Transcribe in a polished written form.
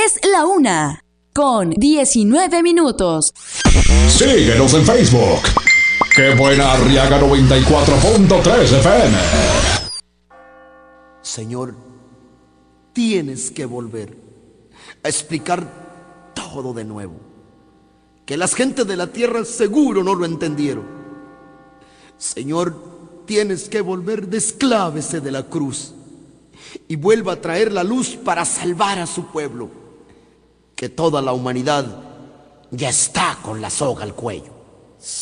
Es la 1:19. Síguenos en Facebook. ¡Qué buena Arriaga 94.3 FM! Señor, tienes que volver a explicar todo de nuevo, que las gentes de la tierra seguro no lo entendieron. Señor, tienes que volver, desclávese de la cruz y vuelva a traer la luz para salvar a su pueblo, que toda la humanidad ya está con la soga al cuello.